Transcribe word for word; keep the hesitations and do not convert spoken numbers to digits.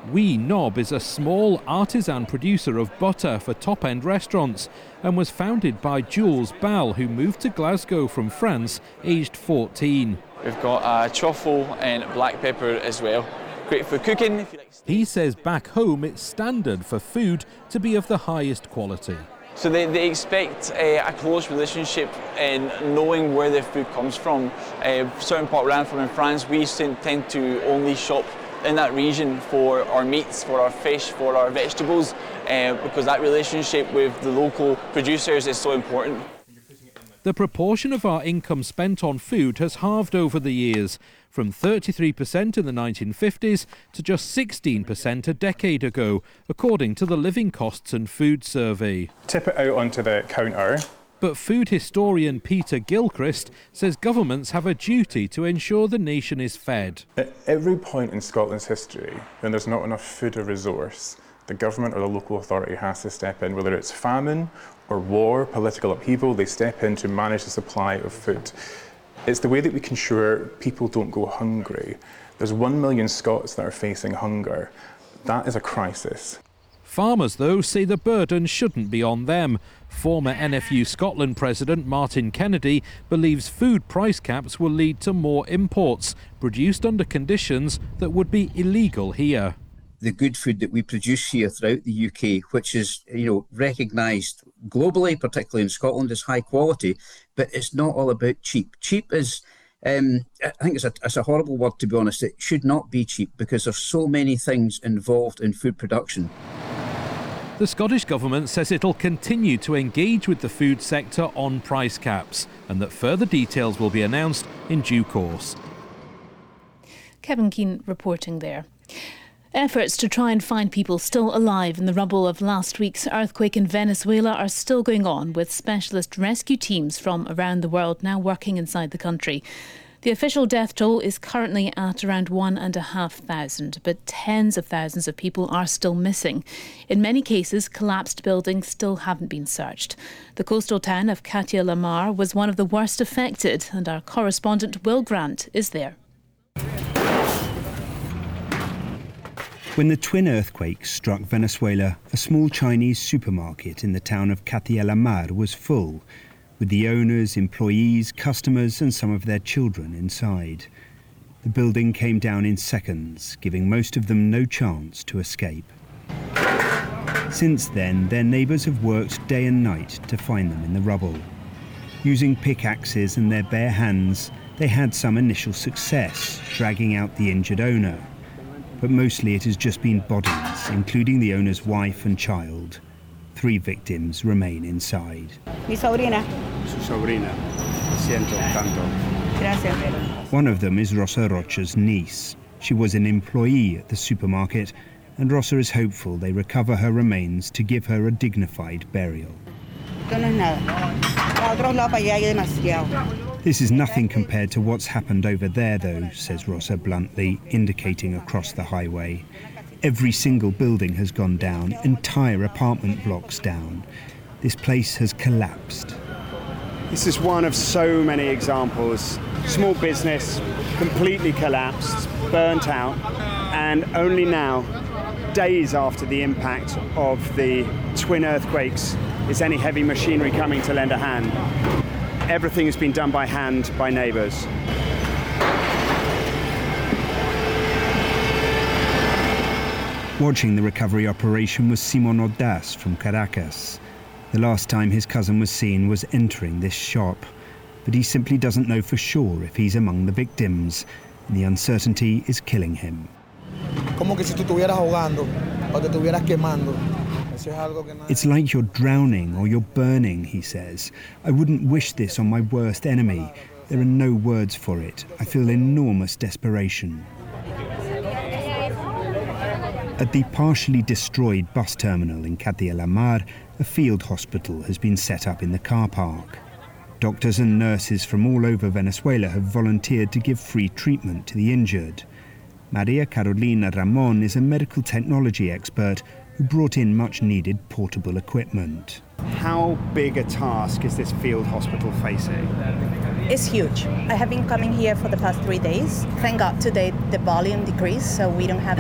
Wee Knob is a small artisan producer of butter for top-end restaurants and was founded by Jules Ball, who moved to Glasgow from France aged fourteen. We've got uh, truffle and black pepper as well. Great for cooking. If you like. He says back home it's standard for food to be of the highest quality. So they, they expect uh, a close relationship in knowing where their food comes from. Uh, certain part where I'm from in France, we tend to only shop in that region for our meats, for our fish, for our vegetables, uh, because that relationship with the local producers is so important. The proportion of our income spent on food has halved over the years, from thirty-three percent in the nineteen fifties to just sixteen percent a decade ago, according to the Living Costs and Food Survey. Tip it out onto the counter. But food historian Peter Gilchrist says governments have a duty to ensure the nation is fed. At every point in Scotland's history, when there's not enough food or resource, the government or the local authority has to step in, whether it's famine or war, political upheaval, they step in to manage the supply of food. It's the way that we can ensure people don't go hungry. There's one million Scots that are facing hunger. That is a crisis. Farmers, though, say the burden shouldn't be on them. Former N F U Scotland President Martin Kennedy believes food price caps will lead to more imports, produced under conditions that would be illegal here. The good food that we produce here throughout the U K, which is, you know, recognised globally, particularly in Scotland, as high quality, but it's not all about cheap. Cheap is, um, I think it's a, it's a horrible word, to be honest. It should not be cheap because there's so many things involved in food production. The Scottish Government says it'll continue to engage with the food sector on price caps and that further details will be announced in due course. Kevin Keane reporting there. Efforts to try and find people still alive in the rubble of last week's earthquake in Venezuela are still going on, with specialist rescue teams from around the world now working inside the country. The official death toll is currently at around one and a half thousand, but tens of thousands of people are still missing. In many cases, collapsed buildings still haven't been searched. The coastal town of Katia La Mar was one of the worst affected, and our correspondent Will Grant is there. When the twin earthquakes struck Venezuela, a small Chinese supermarket in the town of Katia La Mar was full, with the owners, employees, customers and some of their children inside. The building came down in seconds, giving most of them no chance to escape. Since then, their neighbours have worked day and night to find them in the rubble. Using pickaxes and their bare hands, they had some initial success, dragging out the injured owner. But mostly it has just been bodies, including the owner's wife and child. Three victims remain inside. Mi sobrina. Su sobrina. Siento tanto. Gracias. One of them is Rosa Rocha's niece. She was an employee at the supermarket, and Rosa is hopeful they recover her remains to give her a dignified burial. This is nothing compared to what's happened over there, though, says Rosa bluntly, indicating across the highway. Every single building has gone down, entire apartment blocks down. This place has collapsed. This is one of so many examples. Small business, completely collapsed, burnt out, and only now, days after the impact of the twin earthquakes, is any heavy machinery coming to lend a hand. Everything has been done by hand by neighbours. Watching the recovery operation was Simon Ordaz from Caracas. The last time his cousin was seen was entering this shop, but he simply doesn't know for sure if he's among the victims, and the uncertainty is killing him. It's like you're drowning or you're burning, he says. I wouldn't wish this on my worst enemy. There are no words for it. I feel enormous desperation. At the partially destroyed bus terminal in Katia La Mar, a field hospital has been set up in the car park. Doctors and nurses from all over Venezuela have volunteered to give free treatment to the injured. Maria Carolina Ramon is a medical technology expert who brought in much-needed portable equipment. How big a task is this field hospital facing? It's huge. I have been coming here for the past three days. Thank God today the volume decreased, so we don't have